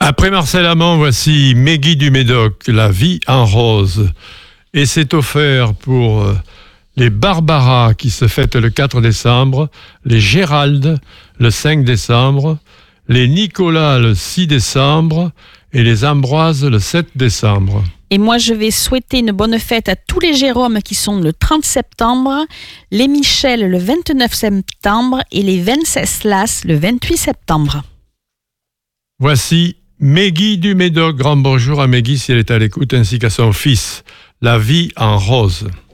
Après Marcel Amand, voici Meggy du Médoc, La vie en rose. Et c'est offert pour les Barbara qui se fêtent le 4 décembre, les Gérald le 5 décembre, les Nicolas le 6 décembre et les Ambroise le 7 décembre. Et moi, je vais souhaiter une bonne fête à tous les Jérôme qui sont le 30 septembre, les Michel le 29 septembre et les Venceslas le 28 septembre. Voici Meggy du Médoc. Grand bonjour à Meggy si elle est à l'écoute, ainsi qu'à son fils. La vie en rose.